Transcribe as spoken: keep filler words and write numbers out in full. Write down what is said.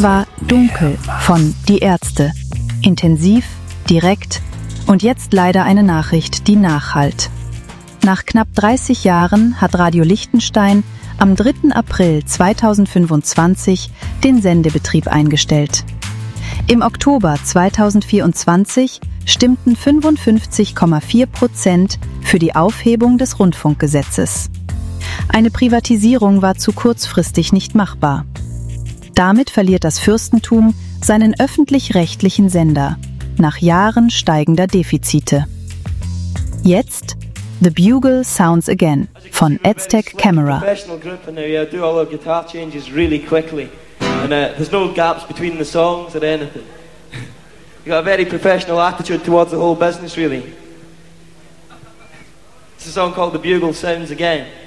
Das war Dunkel von Die Ärzte. Intensiv, direkt und jetzt leider eine Nachricht, die nachhallt. Nach knapp dreißig Jahren hat Radio Liechtenstein am dritten April zweitausendfünfundzwanzig den Sendebetrieb eingestellt. Im Oktober zweitausendvierundzwanzig stimmten fünfundfünfzig Komma vier Prozent für die Aufhebung des Rundfunkgesetzes. Eine Privatisierung war zu kurzfristig nicht machbar. Damit verliert das Fürstentum seinen öffentlich-rechtlichen Sender nach Jahren steigender Defizite. Jetzt The Bugle Sounds Again von Aztec Camera. And uh, there's no gaps between the songs or anything. You got a very professional attitude towards the whole business, really. It's a song called The Bugle Sounds Again.